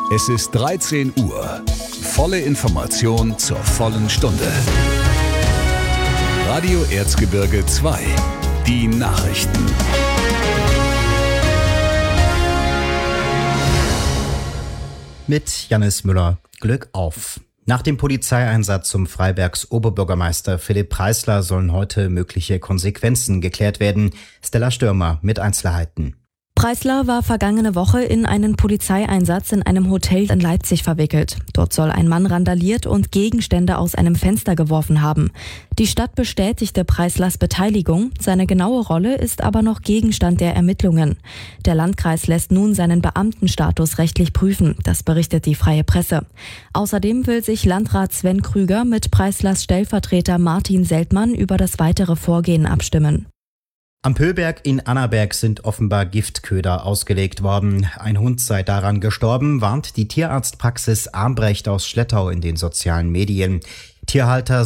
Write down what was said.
Es ist 13 Uhr. Volle Information zur vollen Stunde. Radio Erzgebirge 2. Die Nachrichten. Mit Jannis Müller. Glück auf. Nach dem Polizeieinsatz zum Freibergs Oberbürgermeister Philipp Preisler sollen heute mögliche Konsequenzen geklärt werden. Stella Stürmer mit Einzelheiten. Preisler war vergangene Woche in einen Polizeieinsatz in einem Hotel in Leipzig verwickelt. Dort soll ein Mann randaliert und Gegenstände aus einem Fenster geworfen haben. Die Stadt bestätigte Preislers Beteiligung. Seine genaue Rolle ist aber noch Gegenstand der Ermittlungen. Der Landkreis lässt nun seinen Beamtenstatus rechtlich prüfen. Das berichtet die Freie Presse. Außerdem will sich Landrat Sven Krüger mit Preislers Stellvertreter Martin Seltmann über das weitere Vorgehen abstimmen. Am Pöhlberg in Annaberg sind offenbar Giftköder ausgelegt worden. Ein Hund sei daran gestorben, warnt die Tierarztpraxis Armbrecht aus Schlettau in den sozialen Medien. Tierhalter